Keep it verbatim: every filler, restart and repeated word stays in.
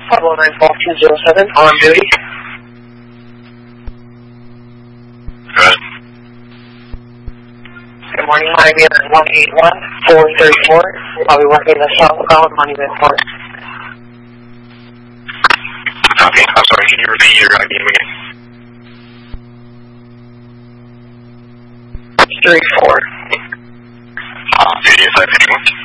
five oh nine four two zero seven, on duty. Good. Good morning, Miami one eight one four three four. I'll be working the southbound Monument Park. Okay, I'm sorry, can you repeat your I D again? three four. On duty, is that anyone?